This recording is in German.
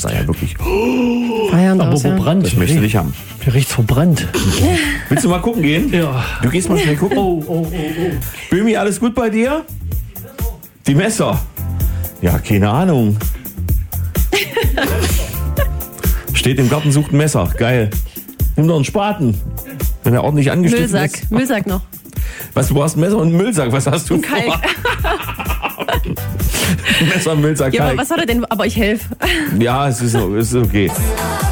sah ja wirklich... Feiernd Aber aus, ja. verbrannt. Das möchte ich haben. Hier riecht's verbrannt. Willst du mal gucken gehen? Ja. Du gehst mal schnell gucken. Oh. Böhmi, alles gut bei dir? Die Messer? Ja, keine Ahnung. Steht im Garten, sucht ein Messer. Geil. Nimm doch einen Spaten. Wenn er ordentlich angeschnitten ist. Müllsack noch. Was, du hast ein Messer und einen Müllsack. Was hast du Kalk. vor? Messer, Müllsack, Ja, Kalk. aber was soll er denn? Aber ich helfe. Ja, es ist okay.